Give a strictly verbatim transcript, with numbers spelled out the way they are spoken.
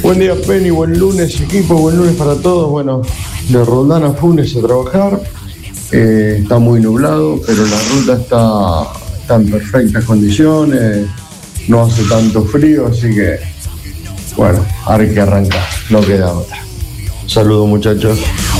Buen día, Penny, buen lunes, equipo, buen lunes para todos. Bueno, de Roldán a Funes a trabajar. Eh, está muy nublado, pero la ruta está, está en perfectas condiciones. No hace tanto frío, así que, bueno, hay que arrancar, no queda otra. Saludos, muchachos.